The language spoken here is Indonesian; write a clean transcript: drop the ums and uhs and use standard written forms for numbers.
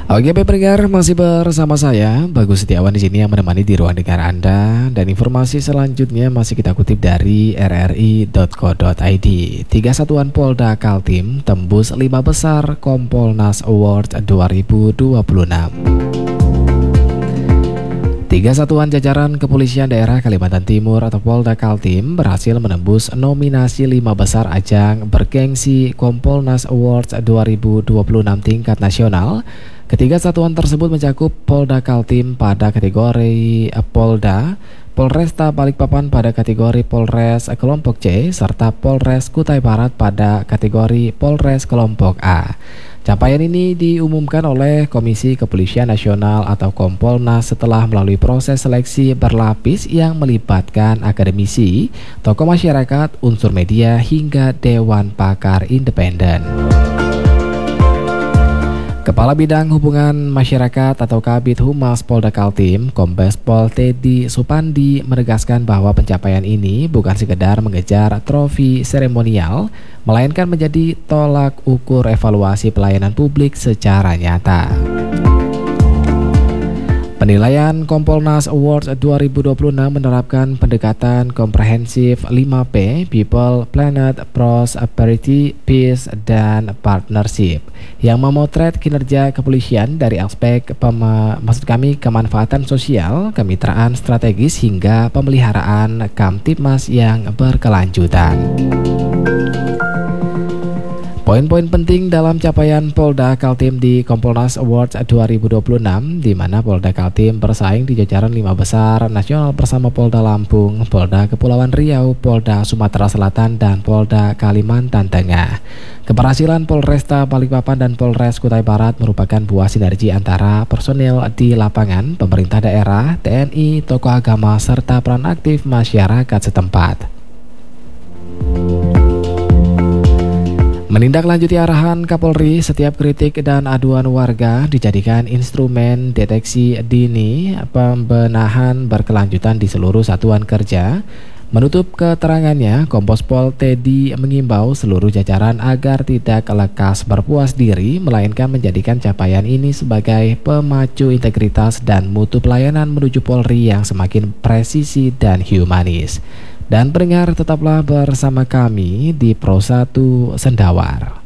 Oke, pendengar, masih bersama saya Bagus Setiawan di sini yang menemani di ruang dengar Anda, dan informasi selanjutnya masih kita kutip dari rri.co.id. 3 satuan Polda Kaltim tembus 5 besar Kompolnas Award 2026. 3 satuan jajaran kepolisian daerah Kalimantan Timur atau Polda Kaltim berhasil menembus nominasi 5 besar ajang bergengsi Kompolnas Awards 2026 tingkat nasional. Ketiga satuan tersebut mencakup Polda Kaltim pada kategori Polda, Polresta Balikpapan pada kategori Polres Kelompok C, serta Polres Kutai Barat pada kategori Polres Kelompok A. Capaian ini diumumkan oleh Komisi Kepolisian Nasional atau Kompolnas setelah melalui proses seleksi berlapis yang melibatkan akademisi, tokoh masyarakat, unsur media, hingga Dewan Pakar Independen. Kepala Bidang Hubungan Masyarakat atau Kabid Humas Polda Kaltim, Kombes Pol Teddy Supandi, menegaskan bahwa pencapaian ini bukan sekedar mengejar trofi seremonial, melainkan menjadi tolak ukur evaluasi pelayanan publik secara nyata. Penilaian Kompolnas Awards 2026 menerapkan pendekatan komprehensif 5P, People, Planet, Prosperity, Peace, dan Partnership, yang memotret kinerja kepolisian dari aspek kemanfaatan sosial, kemitraan strategis, hingga pemeliharaan Kamtibmas yang berkelanjutan. Poin-poin penting dalam capaian Polda Kaltim di Kompolnas Awards 2026, di mana Polda Kaltim bersaing di jajaran 5 besar nasional bersama Polda Lampung, Polda Kepulauan Riau, Polda Sumatera Selatan, dan Polda Kalimantan Tengah. Keberhasilan Polresta Balikpapan dan Polres Kutai Barat merupakan buah sinergi antara personil di lapangan, pemerintah daerah, TNI, tokoh agama, serta peran aktif masyarakat setempat. Menindaklanjuti arahan Kapolri, setiap kritik dan aduan warga dijadikan instrumen deteksi dini pembenahan berkelanjutan di seluruh satuan kerja. Menutup keterangannya, Kompos Pol Teddy mengimbau seluruh jajaran agar tidak lekas berpuas diri, melainkan menjadikan capaian ini sebagai pemacu integritas dan mutu pelayanan menuju Polri yang semakin presisi dan humanis. Dan pendengar, tetaplah bersama kami di Pro 1 Sendawar.